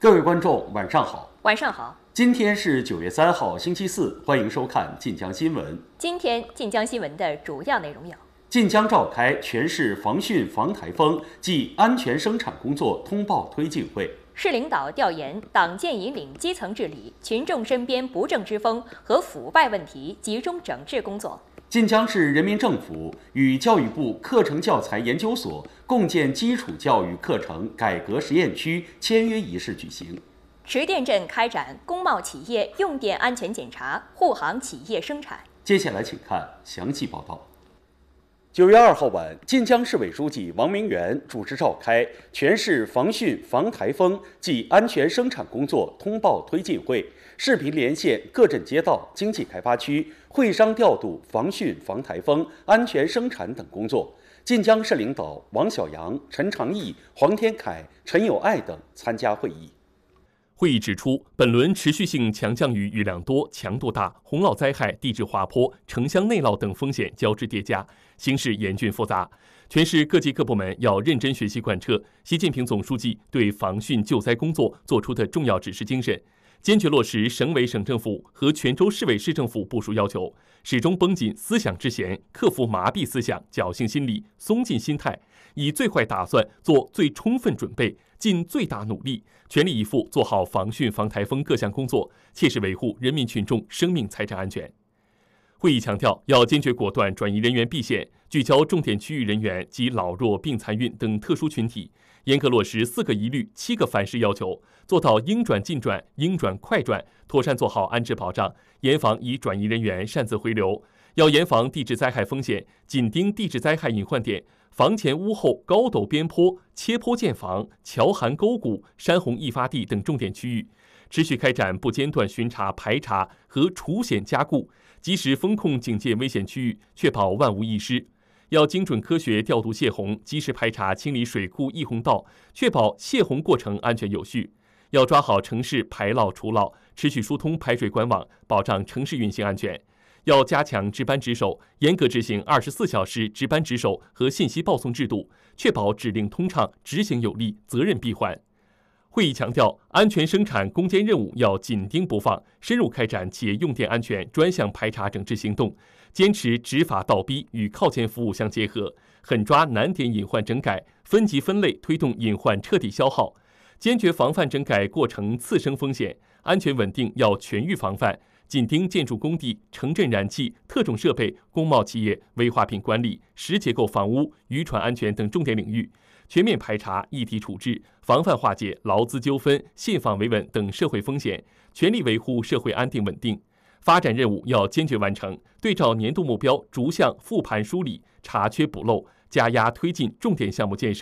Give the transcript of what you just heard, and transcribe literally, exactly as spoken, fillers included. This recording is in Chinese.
各位观众，晚上好。 晚上好。 今天是九月三号，星期四，欢迎收看晋江新闻。 今天晋江新闻的主要内容有： 晋江召开全市防汛防台风暨安全生产工作通报推进会。 市领导调研党建引领基层治理、群众身边不正之风和腐败问题集中整治工作。 晋江市人民政府与教育部课程教材研究所共建基础教育课程改革实验区签约仪式举行。 池店镇开展工贸企业用电安全检查，护航企业生产。 接下来请看详细报道。九月二号晚，晋江市委书记王明元主持召开全市防汛防台风暨安全生产工作通报推进会，视频连线各镇街道、经济开发区，会商调度防汛防台风、安全生产等工作。晋江市领导王小阳、陈长义、黄天凯、陈友爱等参加会议。 会议指出，本轮持续性强降雨雨量多、强度大、洪涝灾害、地质滑坡、城乡内涝等风险交织叠加，形势严峻复杂。全市各级各部门要认真学习贯彻习近平总书记对防汛救灾工作作出的重要指示精神，坚决落实省委省政府和泉州市委市政府部署要求，始终绷紧思想之弦，克服麻痹思想、侥幸心理、松劲心态，以最坏打算做最充分准备，尽最大努力，全力以赴做好防汛防台风各项工作，切实维护人民群众生命财产安全。会议强调，要坚决果断转移人员避险，聚焦重点区域人员及老弱病残孕等特殊群体，严格落实四个一律、七个反式要求，做到应转尽转、应转快转，妥善做好安置保障，严防已转移人员擅自回流。要严防地质灾害风险，紧盯地质灾害隐患点，房前屋后高陡边坡、切坡建房、桥涵沟谷、山洪易发地等重点区域，持续开展不间断巡查、排查和除险加固，及时风控警戒危险区域，确保万无一失。要精准科学调度泄洪，及时排查清理水库溢洪道，确保泄洪过程安全有序。要抓好城市排涝除涝，持续疏通排水管网，保障城市运行安全。要加强值班值守，严格执行二十四小时值班值守和信息报送制度，确保指令通畅、执行有力、责任闭环。会议强调，安全生产攻坚任务要紧盯不放，深入开展企业用电安全专项排查整治行动，坚持执法倒逼与靠前服务相结合，狠抓难点隐患整改，分级分类推动隐患彻底消耗，坚决防范整改过程次生风险，安全稳定要全域防范。紧盯建筑工地、城镇燃气、特种设备、工贸企业、危化品管理、实结构房屋、渔船安全等重点领域，全面排查议题处置，防范化解劳资纠纷、信访维稳等社会风险，全力维护社会安定稳定。发展任务要坚决完成，对照年度目标逐项复盘梳理，查缺补漏，加压推进重点项目建设。